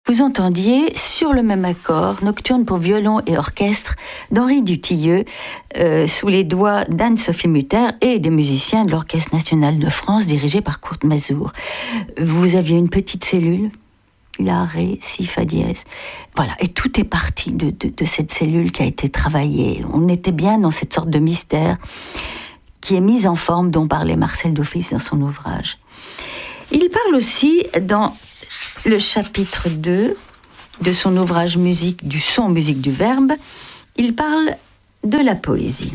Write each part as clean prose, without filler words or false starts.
Vous entendiez sur le même accord Nocturne pour violon et orchestre d'Henri Dutilleux sous les doigts d'Anne-Sophie Mutter et des musiciens de l'Orchestre national de France dirigé par Kurt Masur. Vous aviez une petite cellule, la, ré, si, fa dièse. Voilà, et tout est parti de cette cellule qui a été travaillée. On était bien dans cette sorte de mystère qui est mise en forme, dont parlait Marcel Dauphis dans son ouvrage. Il parle aussi dans le chapitre 2 de son ouvrage Musique du son, musique du verbe, il parle de la poésie.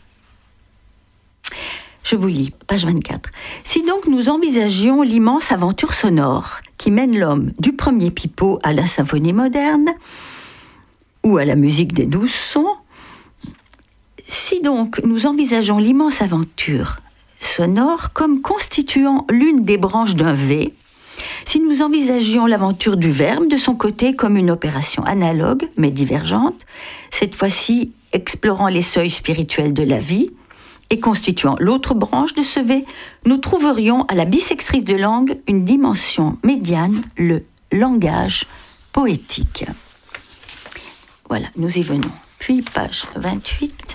Je vous lis, page 24. Si donc nous envisagions l'immense aventure sonore qui mène l'homme du premier pipeau à la symphonie moderne ou à la musique des 12 sons, si donc nous envisageons l'immense aventure sonore comme constituant l'une des branches d'un V, si nous envisagions l'aventure du verbe de son côté comme une opération analogue mais divergente, cette fois-ci explorant les seuils spirituels de la vie et constituant l'autre branche de ce V, nous trouverions à la bissectrice de langue une dimension médiane, le langage poétique. Voilà, nous y venons. Puis page 28.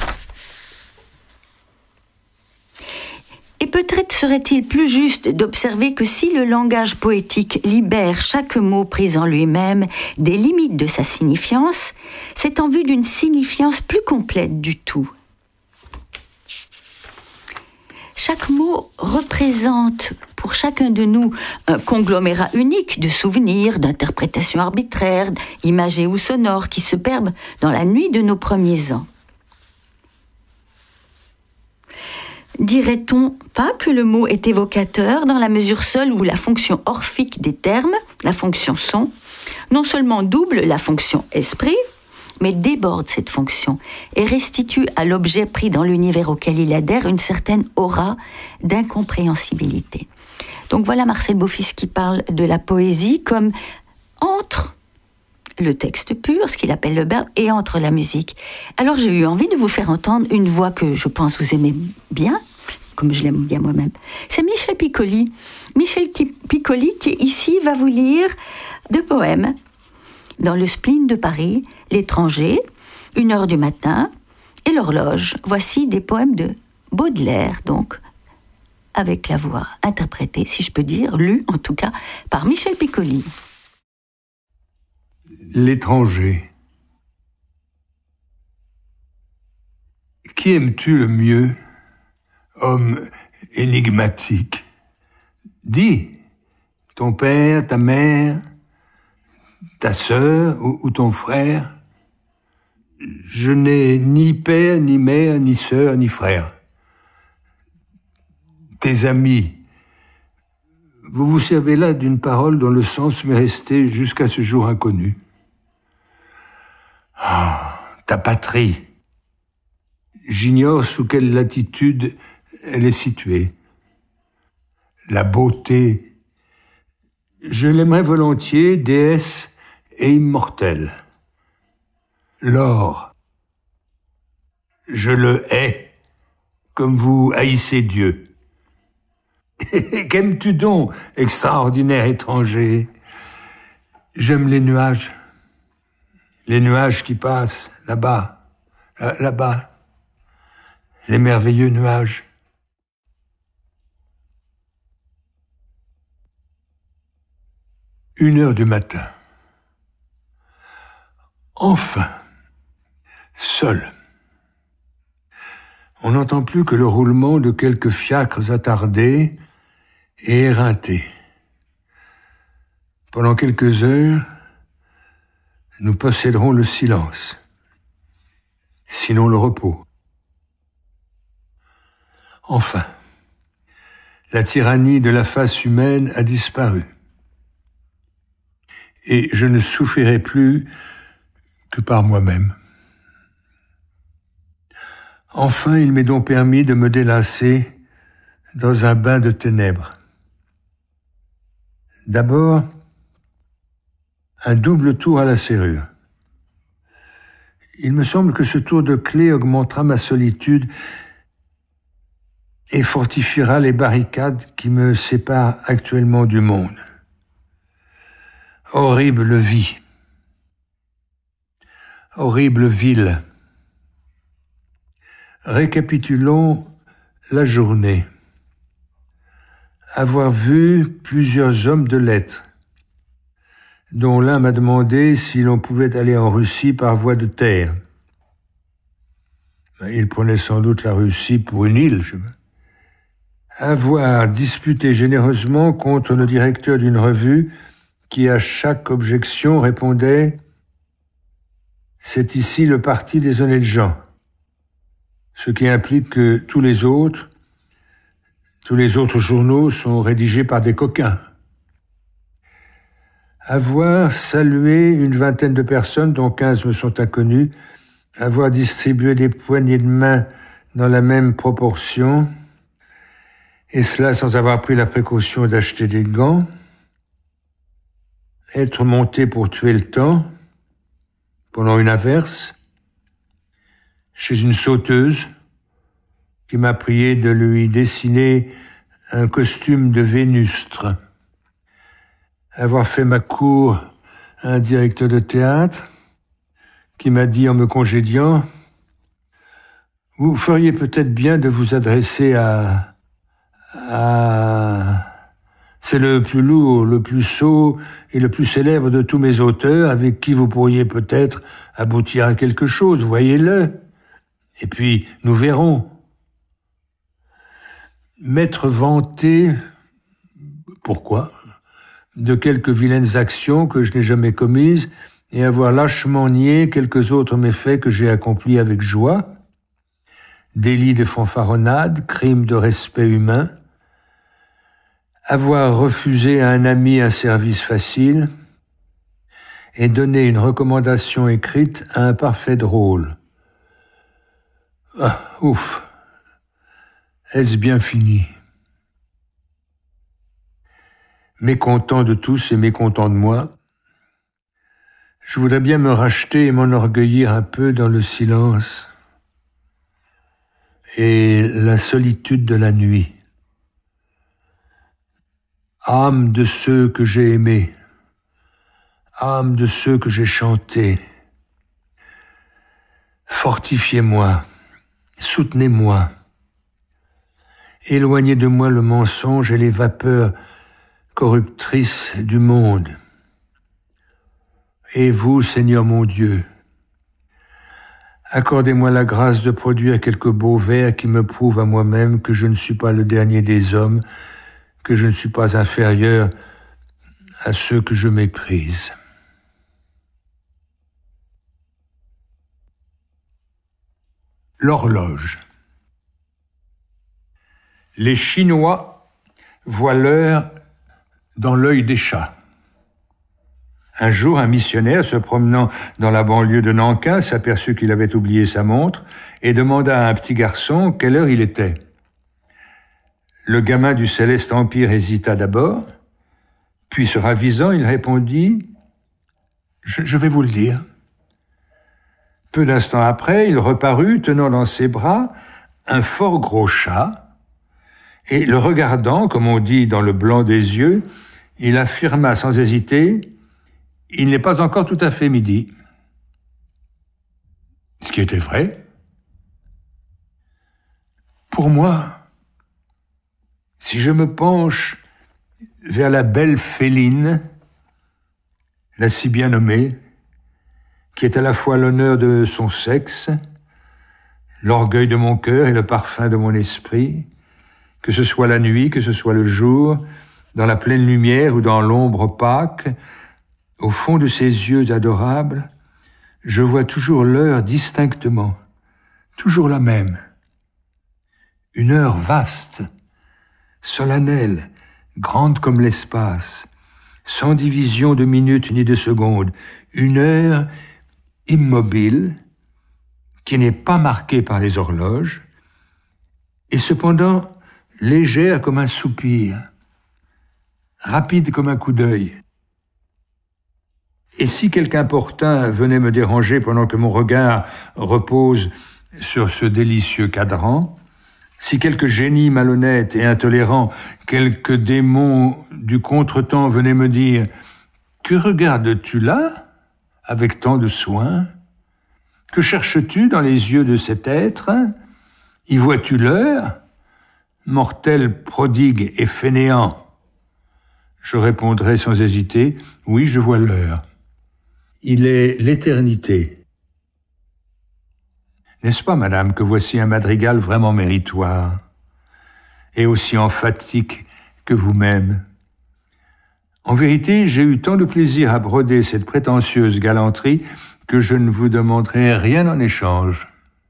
Et peut-être serait-il plus juste d'observer que si le langage poétique libère chaque mot pris en lui-même des limites de sa signifiance, c'est en vue d'une signifiance plus complète du tout. Chaque mot représente pour chacun de nous un conglomérat unique de souvenirs, d'interprétations arbitraires, imagées ou sonores qui se perdent dans la nuit de nos premiers ans. Dirait-on pas que le mot est évocateur dans la mesure seule où la fonction orphique des termes, la fonction son, non seulement double la fonction esprit, mais déborde cette fonction et restitue à l'objet pris dans l'univers auquel il adhère une certaine aura d'incompréhensibilité. Donc voilà Marcel Dauphis qui parle de la poésie comme entre le texte pur, ce qu'il appelle le verbe, et entre la musique. Alors j'ai eu envie de vous faire entendre une voix que je pense vous aimez bien, comme je l'aime bien moi-même. C'est Michel Piccoli. Michel Piccoli qui ici va vous lire deux poèmes dans le spleen de Paris, L'étranger, 1h du matin et L'horloge. Voici des poèmes de Baudelaire, donc avec la voix interprétée, si je peux dire, lue en tout cas, par Michel Piccoli. L'étranger. Qui aimes-tu le mieux, homme énigmatique? Dis, ton père, ta mère, ta sœur ou ton frère? Je n'ai ni père, ni mère, ni sœur, ni frère. Tes amis, vous vous servez là d'une parole dont le sens m'est resté jusqu'à ce jour inconnu. Ah, ta patrie. J'ignore sous quelle latitude elle est située. La beauté. Je l'aimerais volontiers, déesse et immortelle. L'or. Je le hais, comme vous haïssez Dieu. Qu'aimes-tu donc, extraordinaire étranger? J'aime les nuages qui passent là-bas, là-bas, les merveilleux nuages. Une heure du matin. Enfin, seul. On n'entend plus que le roulement de quelques fiacres attardés et éreintés. Pendant quelques heures, nous posséderons le silence, sinon le repos. Enfin, la tyrannie de la face humaine a disparu. Et je ne souffrirai plus que par moi-même. Enfin, il m'est donc permis de me délasser dans un bain de ténèbres. D'abord, un double tour à la serrure. Il me semble que ce tour de clé augmentera ma solitude et fortifiera les barricades qui me séparent actuellement du monde. Horrible vie. Horrible ville. Récapitulons la journée. Avoir vu plusieurs hommes de lettres, dont l'un m'a demandé si l'on pouvait aller en Russie par voie de terre. Il prenait sans doute la Russie pour une île. Avoir disputé généreusement contre le directeur d'une revue qui, à chaque objection, répondait « C'est ici le parti des honnêtes gens », ce qui implique que tous les autres journaux sont rédigés par des coquins. Avoir salué une vingtaine de personnes, dont 15 me sont inconnues, avoir distribué des poignées de main dans la même proportion, et cela sans avoir pris la précaution d'acheter des gants, être monté pour tuer le temps, pendant une averse, chez une sauteuse, qui m'a prié de lui dessiner un costume de Vénustre, avoir fait ma cour à un directeur de théâtre, qui m'a dit en me congédiant « Vous feriez peut-être bien de vous adresser à... C'est le plus lourd, le plus sot et le plus célèbre de tous mes auteurs, avec qui vous pourriez peut-être aboutir à quelque chose, voyez-le. Et puis, nous verrons. » M'être vanté, pourquoi, de quelques vilaines actions que je n'ai jamais commises, et avoir lâchement nié quelques autres méfaits que j'ai accomplis avec joie, délits de fanfaronnade, crimes de respect humain, avoir refusé à un ami un service facile, et donner une recommandation écrite à un parfait drôle. Ah, ouf! Est-ce bien fini? Mécontent de tous et mécontent de moi, je voudrais bien me racheter et m'enorgueillir un peu dans le silence et la solitude de la nuit. Âme de ceux que j'ai aimés, âme de ceux que j'ai chantés, fortifiez-moi, soutenez-moi, éloignez de moi le mensonge et les vapeurs corruptrices du monde. Et vous, Seigneur mon Dieu, accordez-moi la grâce de produire quelques beaux vers qui me prouvent à moi-même que je ne suis pas le dernier des hommes, que je ne suis pas inférieur à ceux que je méprise. L'horloge. Les Chinois voient l'heure dans l'œil des chats. Un jour, un missionnaire se promenant dans la banlieue de Nankin s'aperçut qu'il avait oublié sa montre et demanda à un petit garçon quelle heure il était. Le gamin du Céleste Empire hésita d'abord, puis se ravisant, il répondit « Je vais vous le dire ». Peu d'instants après, il reparut tenant dans ses bras un fort gros chat et le regardant, comme on dit dans le blanc des yeux, il affirma sans hésiter « Il n'est pas encore tout à fait midi ». Ce qui était vrai. Pour moi, si je me penche vers la belle Féline, la si bien nommée, qui est à la fois l'honneur de son sexe, l'orgueil de mon cœur et le parfum de mon esprit, que ce soit la nuit, que ce soit le jour, dans la pleine lumière ou dans l'ombre opaque, au fond de ses yeux adorables, je vois toujours l'heure distinctement, toujours la même. Une heure vaste, solennelle, grande comme l'espace, sans division de minutes ni de secondes, une heure immobile, qui n'est pas marquée par les horloges, et cependant légère comme un soupir, rapide comme un coup d'œil. Et si quelque importun venait me déranger pendant que mon regard repose sur ce délicieux cadran, si quelque génie malhonnête et intolérant, quelque démon du contretemps venait me dire « Que regardes-tu là, avec tant de soin? Que cherches-tu dans les yeux de cet être? Y vois-tu l'heure? Mortel, prodigue et fainéant. Je répondrai sans hésiter, oui, je vois l'heure. Il est l'éternité. N'est-ce pas, madame, que voici un madrigal vraiment méritoire, et aussi emphatique que vous-même? En vérité, j'ai eu tant de plaisir à broder cette prétentieuse galanterie que je ne vous demanderai rien en échange.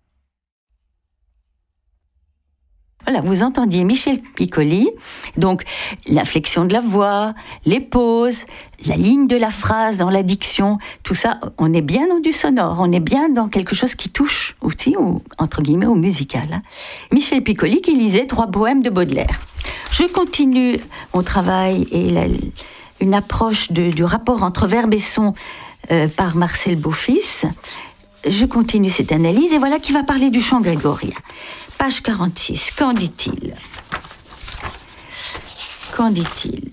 Voilà, vous entendiez Michel Piccoli, donc l'inflexion de la voix, les pauses, la ligne de la phrase dans la diction, tout ça, on est bien dans du sonore, on est bien dans quelque chose qui touche aussi, entre guillemets, au musical. Hein. Michel Piccoli qui lisait 3 poèmes de Baudelaire. Je continue mon travail et une approche du rapport entre verbe et son par Marcel Beaufils. Je continue cette analyse et voilà qui va parler du chant grégorien. Page 46, qu'en dit-il? Qu'en dit-il?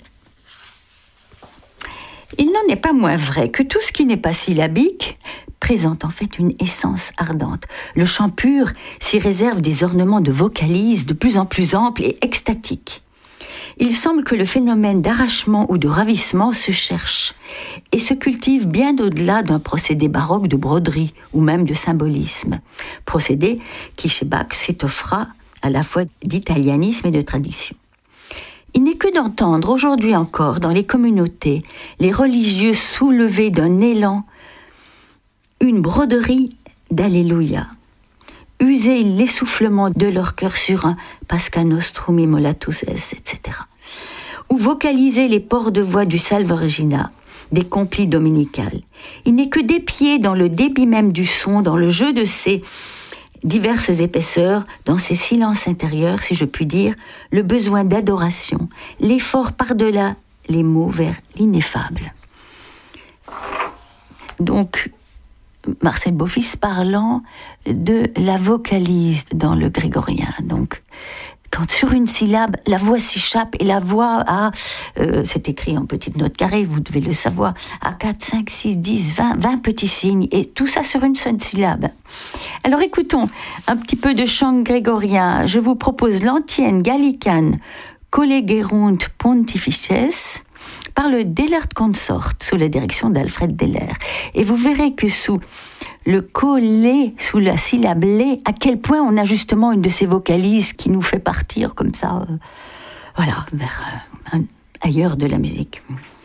Il n'en est pas moins vrai que tout ce qui n'est pas syllabique présente en fait une essence ardente. Le chant pur s'y réserve des ornements de vocalise de plus en plus amples et extatiques. Il semble que le phénomène d'arrachement ou de ravissement se cherche et se cultive bien au-delà d'un procédé baroque de broderie ou même de symbolisme. Procédé qui, chez Bach, s'étoffera à la fois d'italianisme et de tradition. Il n'est que d'entendre aujourd'hui encore dans les communautés les religieux soulevés d'un élan une broderie d'Alléluia, user l'essoufflement de leur cœur sur un Pasca nostrum immolatus est, etc. Ou vocaliser les ports de voix du Salve Regina, des complis dominicales. Il n'est que des pieds dans le débit même du son, dans le jeu de ces diverses épaisseurs, dans ces silences intérieurs, si je puis dire, le besoin d'adoration, l'effort par-delà les mots vers l'ineffable. Donc, Marcel Beaufils parlant de la vocalise dans le grégorien. Donc, quand sur une syllabe, la voix s'échappe et la voix a, c'est écrit en petites notes carrées, vous devez le savoir, à 4, 5, 6, 10, 20 petits signes, et tout ça sur une seule syllabe. Alors écoutons un petit peu de chant grégorien. Je vous propose l'antienne gallicane Collegerunt Pontifices, par le Dellert Consort, sous la direction d'Alfred Deller. Et vous verrez que sous le collé, sous la syllabe lé, à quel point on a justement une de ces vocalises qui nous fait partir comme ça, voilà, vers ailleurs de la musique.